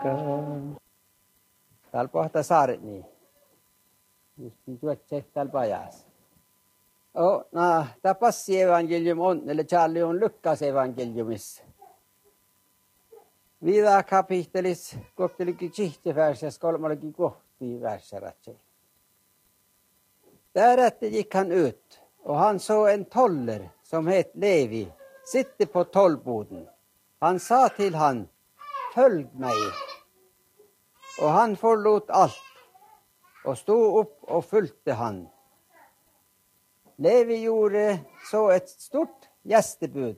Täällä pohta saaret niin. Just niin tuotse täällä pajas. Tämä passi evankelium on, eli Charlie on Lukas evankeliumissa. Viida kapitelis kohtelikin chihtivärsas 30 värsaratse. Därefter gick han ut och han såg en toller som het Levi sitte på tollboden. Han sa till han, följ mig. Och han forlot allt och stod upp och följde han. Levi gjorde så ett stort gästebud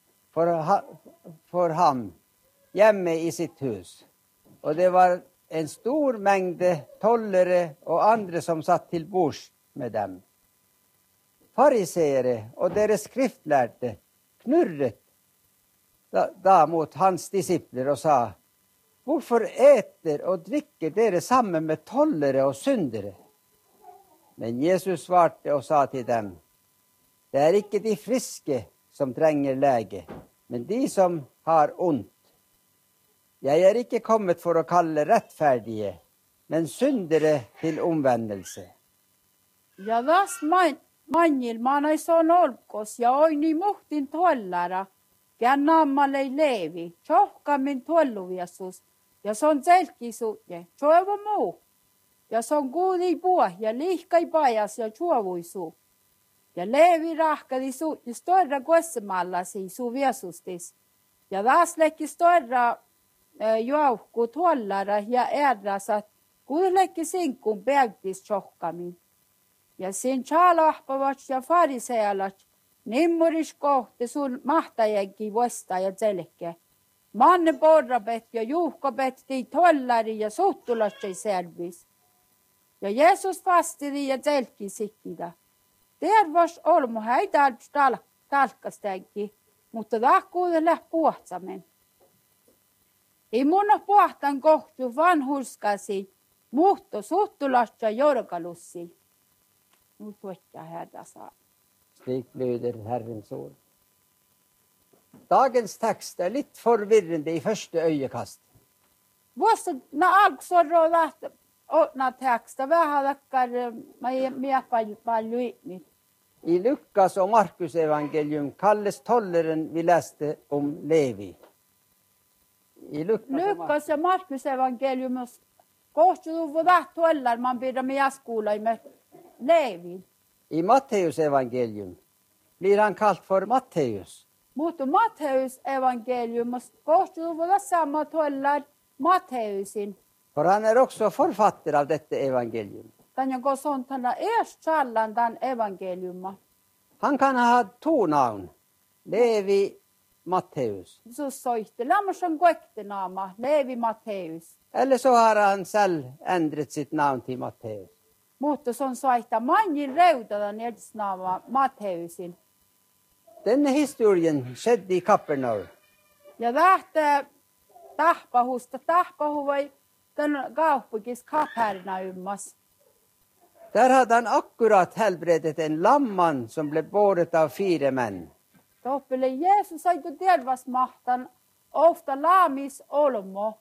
för ham hjemme i sitt hus. Och det var en stor mängd tollere och andra som satt till bords med dem. Fariseere och deras skriftlärde knurret da mot hans discipler och sa, hvorfor äter och dricker dere sammen med tollere och syndere? Men Jesus svarte och sa till dem, det är inte de friske som tränger läge, men de som har ont. Jag är inte kommet för att kalla rättfärdige, men syndere till omvändelse. Ja vast manjil manais on olkos ja oini muhtin tollara, kännammalei Leevi, tjohkamin tolluviasus, ja se on selkisuutje, tjoevo muu. Ja se on kuudi puah ja lihkai pajas ja tjuovuisuu. Ja Leevi rahkadi suutje storra kuessemallasi suu viasustis. Ja taas lekki storra juauhku tollara ja äädrasat, kuulekki sinkun peagtis tjohkamin. Ja siin tšaalahpavats ja farisealats nimmuris kohti sul mahtajengi vosta ja tselke. Manne porrapet ja juhkapet tii tollari ja suhtulatsei servis. Ja Jeesus vastidi ja tselki sikkida. Tervas olmu häidalps talkastäänki, mutta tahkuudelle puhtsamen. Ei munna puhtan kohtu vanhurskasi, muhto suhtulatsa jorgalussi. Nu tuottaa härda saa. Slik lyder Herrens ord. Dagens tekst er litt forvirrende i første øyekast. Vuossa na alkusarro lähtö otna teksta vähän lakkar mie paljon nyt. I Lukas og Markus evangelium kalles tolleren vi leste om Levi. I Lukas ja Markus evangeliumus kohtuuvu tollar man bidra med jaskuulaimme Levi. I Matteus evangelium blir han kalt for Matteus. Mutta Matteus evangeliumus kohtuuvu samma tollar Matteusin. For han er også forfatter av dette evangelium. Tän går sånt tänä ersallan tämän evangeliumma. Han kan ha hatt to navn, Levi Matteus. Så soitte lämmäsen koektenaama, Levi Matteus. Eller så har han selv endret sitt navn til Matteus. Mutta se on soita manjin reudadan edsnaama Matteusin. Denne historien skjedde i Kapernaum. Ja lähtee tahpahu vai tämän kauppukis Kapernaummas. Der hadde han akkurat helbredet en lamman som ble båret av 4 menn. Toppele Jeesus aitu tervas mahtan ofta laamis olmo.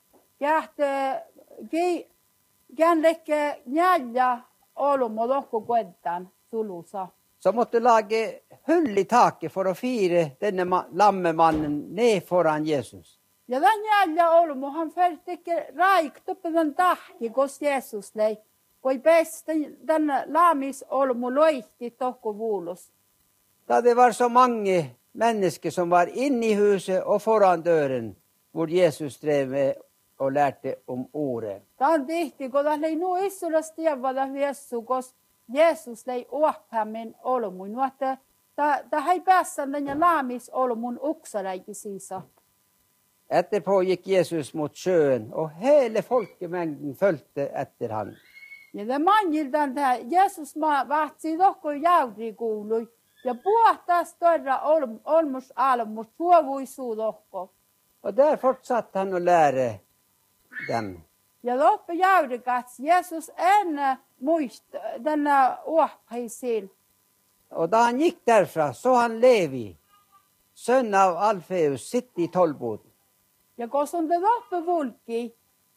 Gän lekke njälja olmo lohko kuentan sulusa. Så måtte lage hull i taket for å fire denne lammemannen ned foran Jesus. Ja den njälja olmo han färtikke raikt uppe den tahki kos Jesus lei. Kui bäst den laamis olmo loihti tokko vuulus. Da det var så mange mennesker som var inne i huset og foran døren, hvor Jesus drev med og lærte om ordet. Tämän tihti, kun tässä ei nuu issuras tievada viessu, kos Jeesus lei oappämmin olmuin. Tämä ei päässä tämän laamis olmun uksaräiki siisa. Etterpå gikk Jesus mot sjøen, og hele folkemengden fulgte etter han. Ja det manjiltaan tämä Jeesus vahtsi tohko jäydrikuului. Ja puhtaa störra olmusalmus suovuisuu tohko. Og der fortsatte han å lære dem. Ja loppe jäydrikats Jesus en muist denna oappäisiin. Og da han gikk derfra, så han Levi, sønn av Alfeus, sitte i tollboden. Ja kun on te loppe vulki,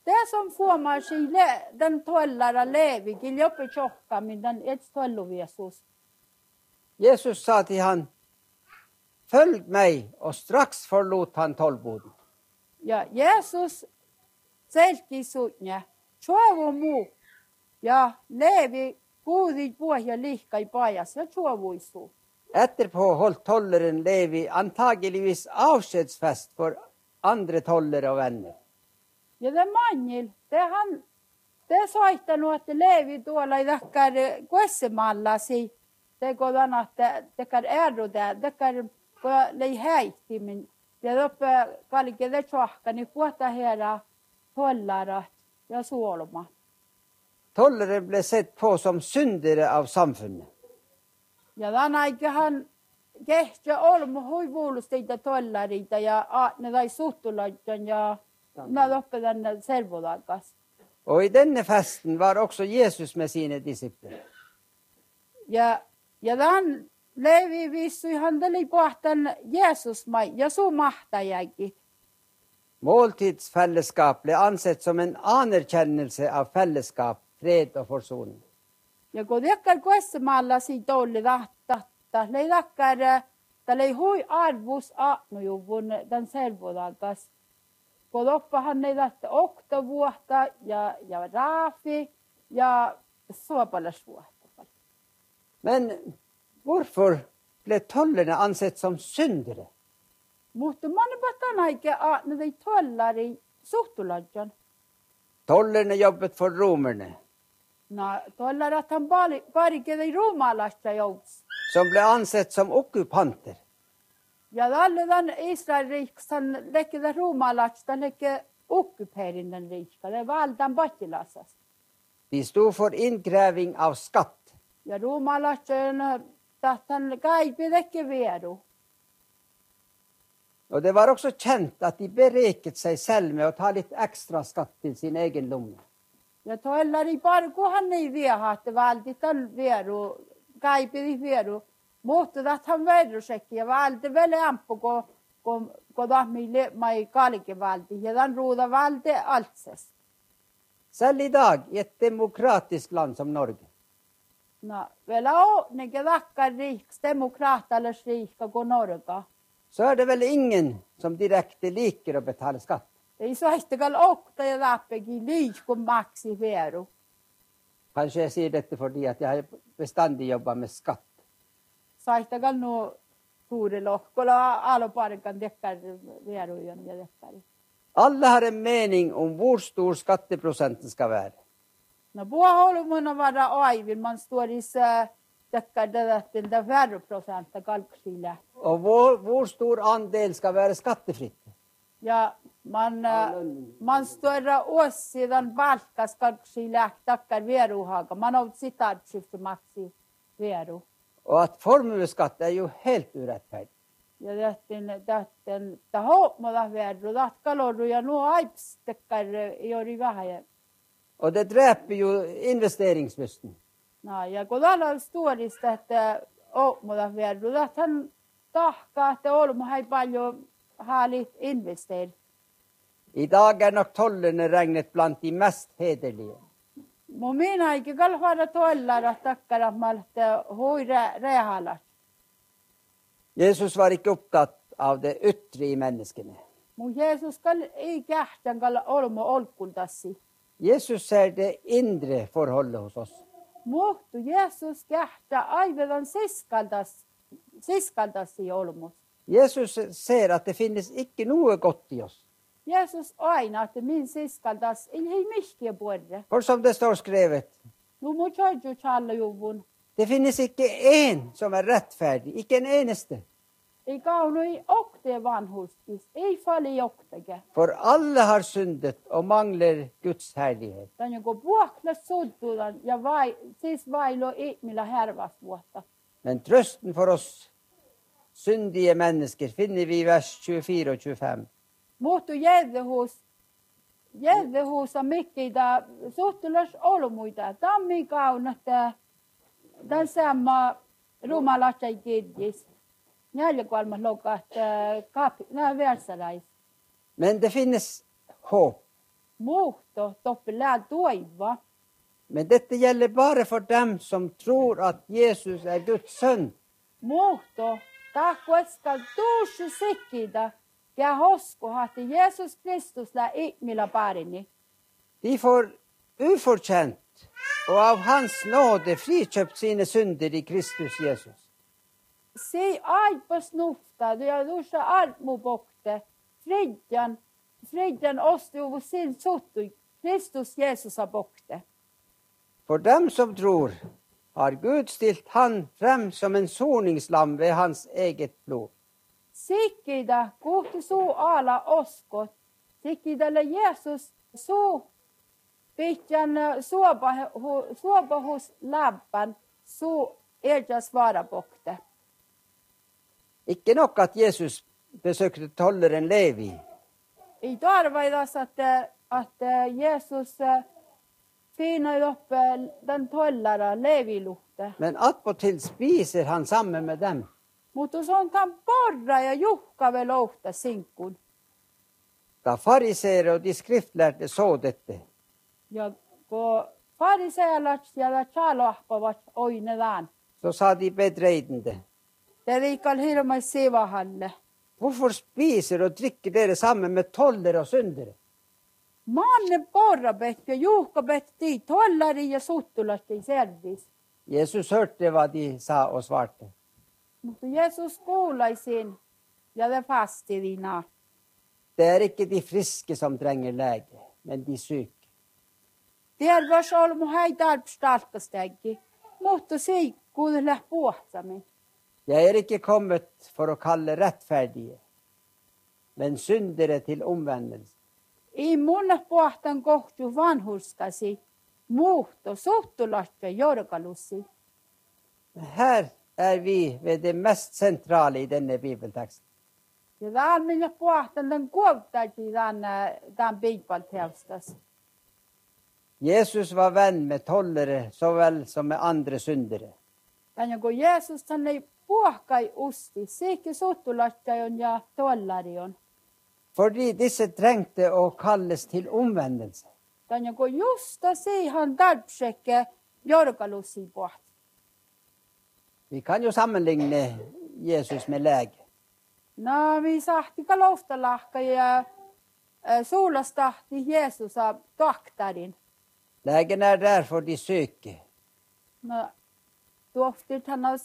Det som får mig den tollara levi, giljoppe tjockamin, den ett tollu Jesus. Jesus sa til han, følg meg, og straks forlot han tollboden. Ja, Jesus selki sutne, tjovu mu, ja, levi kuudit vuohja lihka i pajas, ja tjovu isu. Etterpå holdt tolleren Levi antageligvis avskjedsfest for andre tollere og venner. Ja, det Manjil, det soitta nu, että levi tuolla i dakkar kuessemallasi, det går an att dakkar ärro där, dakkar lei häitti, men ja doppe kalke det tjohka, niin puhuta herra tollara ja suolma. Tollere ble sett på som syndere av samfunnet. Ja dan aikahan kehtja olmu huivuulusteita tollariita ja ne tai suhtulajan ja ne doppe tänne servodakas. Og i denne festen var også Jesus med sine disipler. Ja dan levi vissui handeli pohtan Jesus mai ja su mahtajakin. Måltidsfellesskap ble ansett som en anerkjennelse av fellesskap, fred og forsoning. Ja kun dekkar kuessemalla siitä oli tahta, lei dakkar, lei hui arvus aatnujuvun tämän servodakas. Kun oppahan ne tahta oktovuotta ja raafi ja suopalasvuotta. Men hvorfor ble tollerne ansett som syndere? Mutta man batan aike aatnu dei tollari suhtulajan. Tollerne jobbet for romerne, No, tollarat han parike dei romalasta jouts. som ble ansett som okkupanter. Ja alle den Israel-rikstan lekke det romalasta lekke okkuperin den rikska. Det var all den battilasas. De sto for innkreving av skatt. Ja romalasta tahtan kaipi lekke veru. Og det var også kjent at de bereket seg selv med å ta litt ekstra skatt til sin egen lomme. Ja tollari parkuhan ei viehatte valditan veru, kaipi veru. Mutta att han verrusekki ja valde vele ampu ko dahmille mai kalike valdi ja dan ruuda valde altses. Selv i dag, i et demokratisk land som Norge, No, vielä on neke dakkar riks, demokratalas rikka ko Norga. så er det vel ingen som direkte liker å betale skatt. Ei soistagal okta ja dappegi liikku maksi veru. Kanskje jeg sier dette fordi at jeg har bestandig jobbet med skatt. Soistagal no suuri lohkola aloparkan dekkar veru ja dekkar. Alle har en mening om hvor stor skatteprosenten skal være. No puolumuna vara aivin, man står i se dekkar det der verruprosenta kalksille. Og hvor stor andel skal være skattefritt? Ja man står ossi den balkas kalksille takkar veruhaga. Man har sitatskifte maksi veru. Og at formueskatt er jo helt urettferdig. Ja det hoopmoda veru, det kaloru ja nuo aips dekkar jori vähän. Og det dreper jo investeringslysten. No, ja kun täällä stuodista, että hoopmoda veru, det han tahkaa, että olmu hai paljon haalit investeri. I dag er nok tollerne regnet blant de mest hederlige. Mun minä eikä kalvada tollara takkara malta hoira rehalat. Jesus var ikke opptatt av det ytre i menneskene. Mun Jeesus kal ei kähtän kalla olmu olkultassi. Jesus ser det indre forholdet hos oss. Muhtu Jeesus kähtä aivan siskaltassi olmus. Jesus ser at det finnes ikke noe godt i oss. Jeesus aina, että min siskaltas ei mihkiä puolelle. For som det står skrevet, No mun tjoju tjalla juvun. det finnes ikke en som er rettferdig, ikke en eneste. Ei kaunui okte vanhuskis, ei fali oktege. For alle har syndet og mangler Guds herlighet. Tän joku puhkla suddulan ja siis vailo ihmillä härvas vuotta. Men trøsten for oss syndige mennesker finner vi i vers 24 og 25. Muhtu Jeevehuusa mikkeitä suhtulas olmuita. Tammi kaunat tän samma rumalatjai kirjis. Näljakolmas lokat nää versarais. Men det finnes håp. muhto toppelää toiva. Men dette gjelder bare for dem som tror at Jesus er Guds sønn. Muhto tahkoeska tuussu sikkida, ja hosko hati Jesus Kristus lää ihmillä parini. De får ufortjent og av hans nåde frikjøpt sine synder i Kristus Jesus. Si aipas nufta, ja dusa armu bokte, fridjan ostuvu sin suttui, Kristus Jesus a bokte. For dem som tror, har Gud stilt han frem som en soningslam ved hans eget blod. Sikkida kuhti suu ala oskot, sikkida le Jesus suu pitjan suoba hos labban suu erjas varabokte. Ikke nok at Jesus besøkte tolleren Levi. Ei tarvaidas, att Jesus finoi upp den tollara Levi-luhte. Men attpåtil spiser han sammen med dem. Mutta se on kan porra ja juhka vel ohta sinkun. Da fariseere og de skriftlærte så dette, Ja kun farisealat ja tjaloahpavat oinelaan. så sa de bedreidende: Te liikal hirmai sivahalle. Hvorfor spiser og drikker dere sammen med tollere og syndere? Manne porrabet ja juhkabet ti tollari ja suttulatti servis. Jesus hørte hva de sa og svarte: Mutta Jesus kuulai sin ja det fastidina. Det er ikke de friske som trenger lege, men de syke. Tervas olmu heitarpstalkastegi, mutta si kuudelle puhtsamin. Jeg er ikke kommet for å kalle rettferdige, men syndere til omvendelse. I munne puhtan kohtu vanhurskasi, muhto suttulatta jorgalussi. Her er vi ved det mest sentrale i denne bibelteksten. Ja täällä minä puhtan den kuottaisi tämän bibeltekstas. Jesus var venn med tollere så vel som med andre syndere. Tänne kun Jeesus tänne puhkai usti, siikki suttulatta ja tollarion. Fordi disse trengte å kalles til omvendelse. Tänne kun justa siihen tarpsekke jorgalussi puht. Vi kan jo sammenligne Jesus med lege. No, vi sahti kaloftalahka ja suulastahti Jeesusa doktorin. Legen er der for de syke. No, tuoftit hän on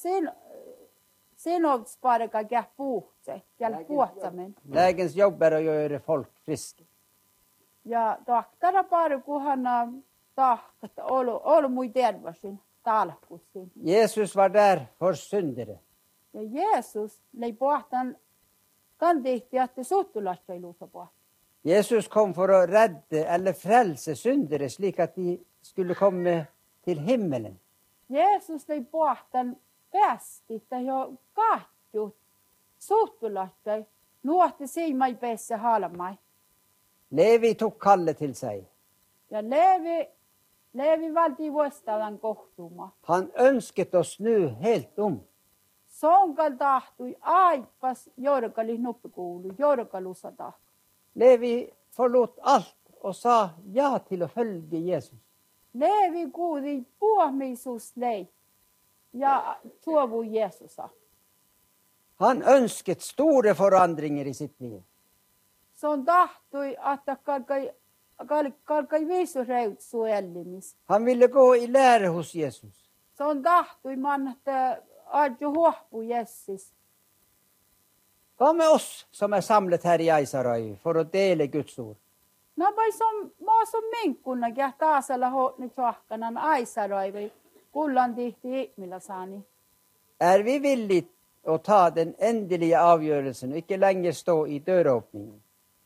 sinovsparka ja puhtse, ja puhtsamen. Legens jobb er å gjøre folk friske. Ja doktora parku hän on tahkat, olu mui tervasin, talkussin. Jesus var der for syndere. Ja Jeesus lei puhtan kandihti, että suttulasta ei luuta puhta. Jesus kom for å redde eller frelse syndere slik at de skulle komme til himmelen. Jeesus lei puhtan päästit jo kahtjut suttulasta, nuohti siimai peissä halmai. Levi tok kallet til seg. Ja Levi valti vuostavan kohtuma. Han ønsket å snu helt om. Sonkal tahtui aipas jorgali nuppikuulu, jorgalusa tahtu. Levi forlot alt og sa ja til å følge Jesus. Levi kuuli puomisus lei ja tuovu Jeesusa. Han ønsket store forandringer i sitt liv. Son tahtui, että kalkai viisureut suellimis. Han ville gå i lære hos Jesus. Son tahtui man, että adju huohpu Jessis. Hva med oss som er samlet her i Aisarøy for å dele Guds ord? No vai som minkkuna ja taasella hootni tjohkanan aisaraivi kullan tihti ihmillä saani. Er vi villige å ta den endelige avgjørelsen og ikke lenger stå i døråpningen?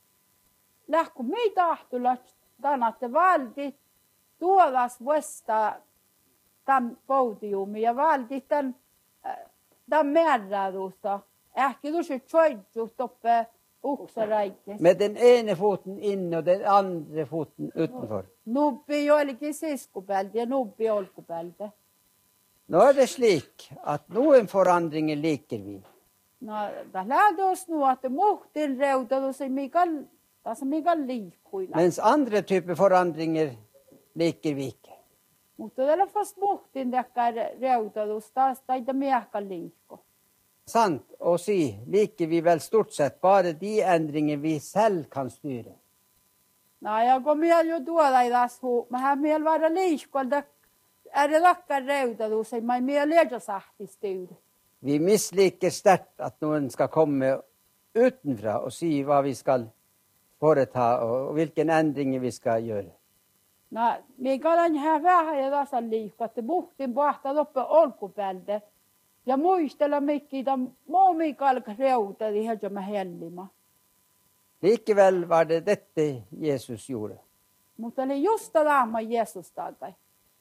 Lähku mi tahtulla tanatte valdit tuolas vuosta tämän podiumi ja valdit tämän määrädusta. Ähki tuossa tjoidju toppe uksaraikki. Med den ene foten inn og den andre foten utenfor. Nubbi joilikin siskupelti ja nubbi olkupelti. Nå er det slik at noen forandringer liker vi. No, tämä lähdös nuo, että muhtin reutatus ei mikään Tässä mikä liikkuilla. Mens andre typer forandringer liker vi ikke. Mutta tällä fast muhtin tekee reutadus taas taita miehkä liikko. Sant å si liker vi vel stort sett bare de endringer vi selv kan styre. No ja kun minä jo tuolla ei taas mähän miel vaada liikkualta. Det lakkar reutadus, ei mä miel liedä sahtistyydä. Vi misliker sterkt at noen skal komme utenfra og si hva vi skal foreta og hvilke endringer vi skal gjøre. No, minä olen ihan vähän ja tasan liikkua, että muhtin pahta loppe olkupäältä. Ja muistella mikki tämän muumi kalkas reuta, niin heltä mä hellima. Likevel var det dette Jesus gjorde. Mutta oli just tämä Jeesus takai.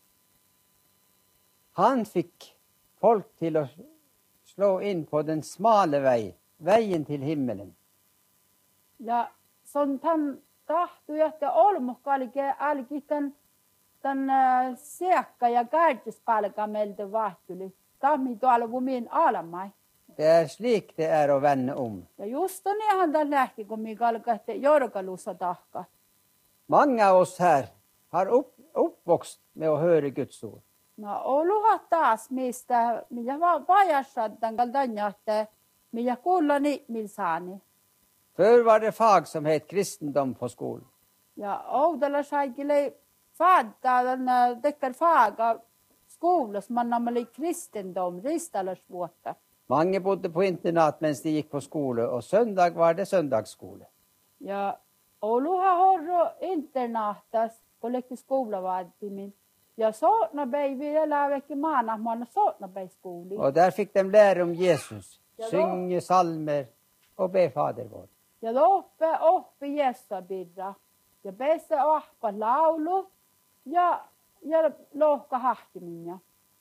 Han fikk folk til å slå inn på den smale vei, veien til himmelen. Ja se on tämän tahtui, että olmukka alki tämän siekka ja kärtispalka meiltä vahtuli. Tammi tuolla kumien alamai. Det slik det å vende om. Ja just niinhän tämän lähti, kun minä alkoi jorkalussa tahkaa. Mange av oss her har oppvokst med å høre Guds ord. No oluhat taas, mistä minä vaan vajassa tämän kaltainen, että minä kuullani milsaani. Før var det fag som het kristendom på skolen. Ja Oudella sai kyllä faattaa tämän tekkar faga skolas, man nämli kristendom, ristalasvuotta. Mange bodde på internat mens de gikk på skole, og søndag var det søndagsskole. Ja oluha horro internatas, kun lekki skoulavaatimin. Ja sootna päivi elää vekki maanahmaana sootna päiskouli. Og der fikk de lære om Jesus, synge salmer og be Fader vår. Ja oppi Jessa bidra. Ja päässä ahpa laulu ja lohka hahtiminja.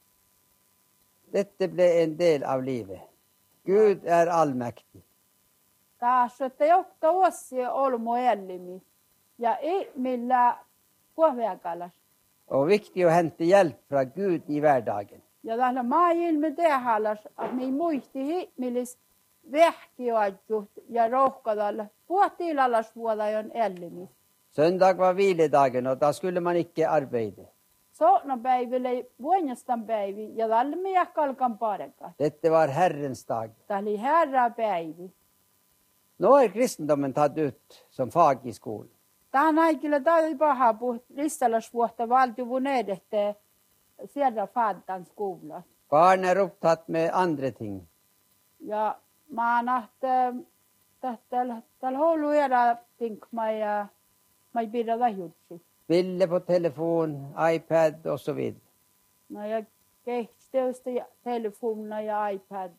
Dette ble en del av livet. Gud er allmektig. Taas, että jokta vuosi olmo ellimi. Ja millä kuohveakalas. Og viktig å hente hjelp fra Gud i hverdagen. Ja tällä maailma tehalas, että me muisti himmelis vehkiajut ja rohkadalla. Puhtiilallas vuodajon ellimi. Søndag var hviledagen, og da skulle man ikke arbeide. Sootna päiville vuonjastan päivi ja tällä miekkalkan pareka. Dette var Herrens dag. Tämä oli herra päivi. Nå er kristendommen tatt ut som fag i skolen. Tähän aikilla täytyy paha puhua ristalasvuotta valtuvun edette sieltä faattan skola. Barn er opptatt med andre ting. Ja mä nähtä tällä holu era tinkma ja mä pidä vähjutsi. Spille på telefon, iPad og så videre. No ja kehteystä ja telefona ja iPad.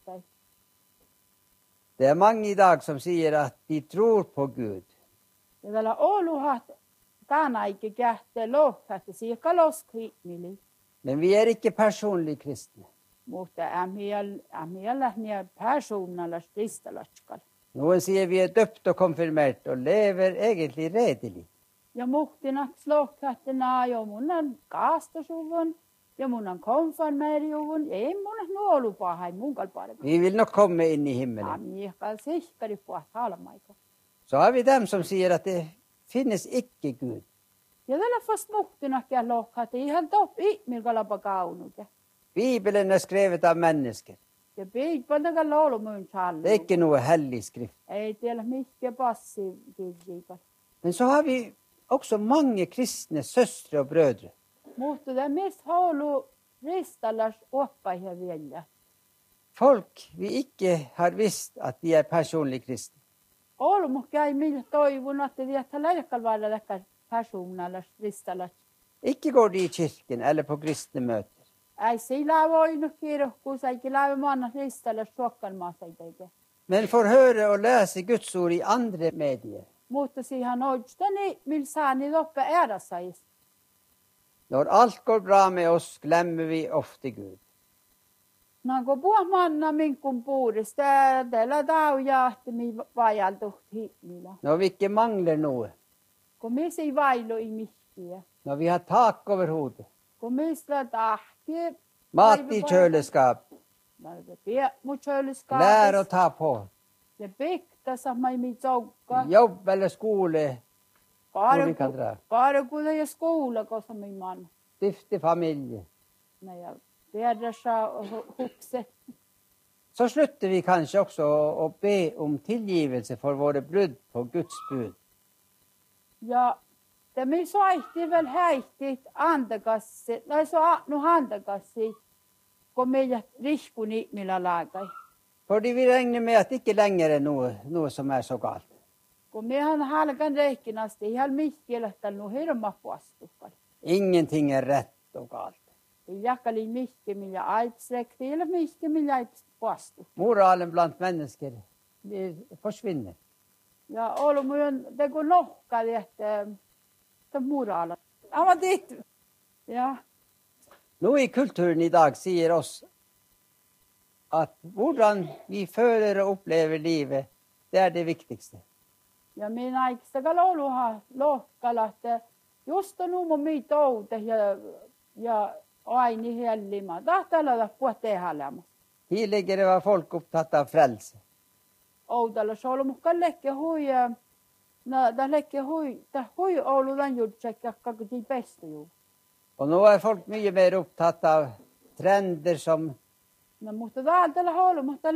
Det er mange i dag som sier at de tror på Gud. Ja tällä oluhat tämän aikin kähtee lohkahti sieltä loskviittili. Men vi er ikke personlig kristne. Mutta ämiellä niä persoonalla ristalaskalla. Noen sier vi er døpt og konfirmert og lever egentlig redelig. Ja muhtinaks lohkahtina ja mun on kaastasuvun ja mun on konfirmeriuvun. Ei mun on nuolupaha, ei mun kalparemmin. Vi vil nok komme inn i himmelen. Amiikal sihkari puhut halmaiko. Så har vi dem som sier at det finnes ikke Gud. Ja tällä fast muhtinak ja lohkahti ihan top ihmilkalapa kaunuke. Bibelen er skrevet av mennesker. Ja piippantakaan loulumun sallu. Det er ikke noe hellig skrift. Ei tiedä mikä passi kirjiikal. Men så har vi også mange kristne søstre og brødre. Mutta det mest halu ristalas oppaihia vielä. Folk vi ikke har visst at de er personlig kristne. Olmu käy millä toivon, että viettä läjäkkal vailla läkkär persoonalla ristalas. Ikke går de i kirken eller på kristne møter. Ei sillä voinut kirjohkuus, eikä läivä maana ristalas suokkalmaassa eikä. Men får høre og lese Guds ord i andre medier. Mutta siihen oikeasti millä saani loppe äärasais. Når alt går bra med oss, glemmer vi ofte Gud. No kun puhumanna minkun puurista, tällä taujahti mi vajaltuht himmillä. Når vi ikke mangler noe. Kun misi vailu i miskiä. Når vi har tak over hodet. Kun mistä tahti. Mat i kjøleskap. Mun kjøleskap. Lær å ta på. Ja pikta mai mitsaukka. Jobb eller skole, hvor vi kan dra. Bare kun ei skola, koska min man. Stifte familie. Nej, ja. Vedra sa hukse. Så slutter vi kanskje også å be om tilgivelse for våre brudd på Guds bud. Ja, det min soitti vel häihtit antakassi, tai so nu antakassi, kun meidän riskuni millä laagai. Fordi vi regner med at det ikke lenger er noe som er så galt. Kun mehän halkan reikkinasti, ihan miskielehtä nu hirma puastukkal. Ingenting er rett og galt. Jakali miski millä aipsekti, eller miski millä aipuastu. Moralen blant mennesker forsvinner. Ja ollut mun teko nohkali, että moraala. Amma dit. Ja. Noe i kulturen i dag sier oss at hvordan vi føler og opplever livet, det er det viktigste. Ja minä aikistaka louluha lohkala, että just on numo miitä outa ja aini hellimaa. Tahtalla puhua tehälämä. Tidligere var folk opptatt av frelse. Oudalla se oli mukaan lekke hui. Da lekke hui. Da hui Oulu den jutsekka kakkutin pestä juu. Og nå er folk mye mer opptatt av trender som No mutta tahtalla Oulu, mutta